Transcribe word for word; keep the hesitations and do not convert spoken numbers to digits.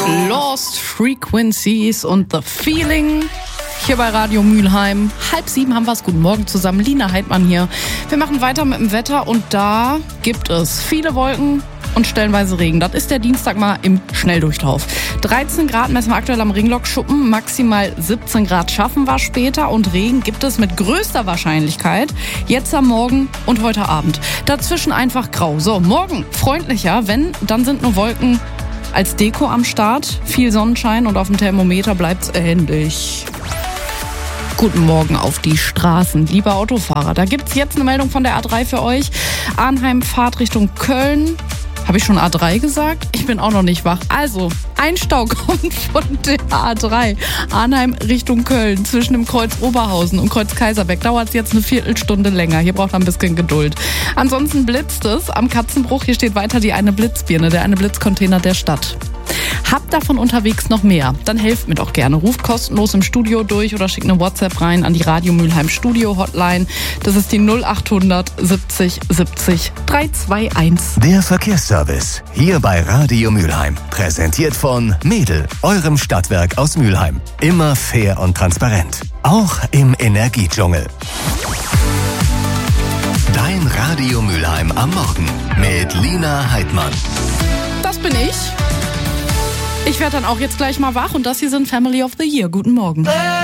Lost Frequencies und The Feeling. Hier bei Radio Mülheim. Halb sieben haben wir es. Guten Morgen zusammen. Lina Heidmann hier. Wir machen weiter mit dem Wetter und da gibt es viele Wolken und stellenweise Regen. Das ist der Dienstag mal im Schnelldurchlauf. dreizehn Grad messen wir aktuell am Ringlockschuppen. Maximal siebzehn Grad schaffen wir später. Und Regen gibt es mit größter Wahrscheinlichkeit jetzt am Morgen und heute Abend. Dazwischen einfach grau. So, morgen freundlicher. Wenn, dann sind nur Wolken als Deko am Start. Viel Sonnenschein und auf dem Thermometer bleibt's ähnlich. Guten Morgen auf die Straßen, liebe Autofahrer. Da gibt's jetzt eine Meldung von der A drei für euch. Arnheim Fahrt Richtung Köln. Habe ich schon A drei gesagt? Ich bin auch noch nicht wach. Also, ein Stau kommt von der A drei. Arnheim Richtung Köln. Zwischen dem Kreuz Oberhausen und Kreuz Kaiserbeck dauert es jetzt eine Viertelstunde länger. Hier braucht man ein bisschen Geduld. Ansonsten blitzt es am Katzenbruch. Hier steht weiter die eine Blitzbirne, der eine Blitzcontainer der Stadt. Habt davon unterwegs noch mehr? Dann helft mir doch gerne. Ruft kostenlos im Studio durch oder schickt eine WhatsApp rein an die Radio Mülheim Studio Hotline. Das ist die null achthundert siebzig siebzig dreihunderteinundzwanzig. Der Verkehrsservice hier bei Radio Mülheim. Präsentiert von Mädel, eurem Stadtwerk aus Mülheim. Immer fair und transparent. Auch im Energiedschungel. Dein Radio Mülheim am Morgen mit Lina Heidmann. Das bin ich. Ich werde dann auch jetzt gleich mal wach und das hier sind Family of the Year. Guten Morgen.